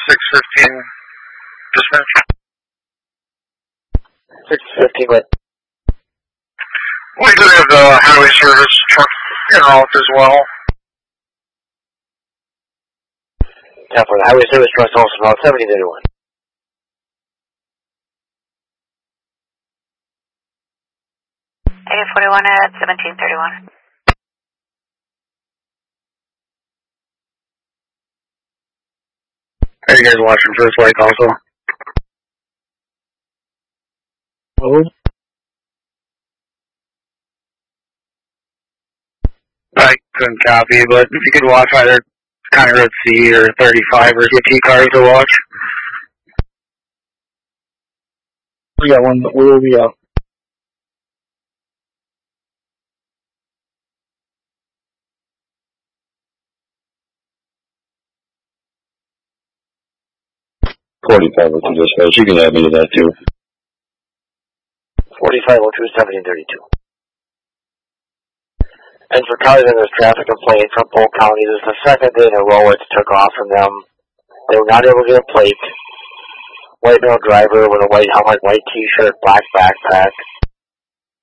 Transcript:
615 dispatch. 615 what? We do have the highway service truck in route as well. Yeah, for the highway service trucks also about 1731. Area 41 at 1731. Are you guys watching First Light also? Hello? I couldn't copy, but if you could watch either County Road C or 35 or CT cars to watch. We got one. Where will we out? Dispatch. You can add me to that too. 4502-1732. And for County, then there's traffic complaint from Polk County. This is the second day in a row it took off from them. They were not able to get a plate. White male driver with a white helmet, white t-shirt, black backpack.